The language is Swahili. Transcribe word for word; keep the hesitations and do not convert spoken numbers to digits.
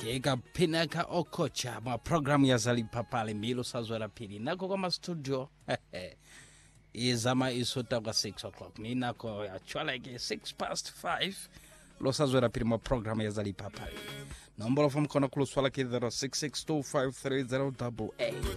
Eka Pinaka Okocha ma program ya Zalipa pale Milo Sazwera pili nako kwa studio izama isota kwa six o'clock ni nako actually six past five lo Sazwera pili ma program ya Zalipa pale nombolo from kona kuluswala ki zero six six two five three zero eight eight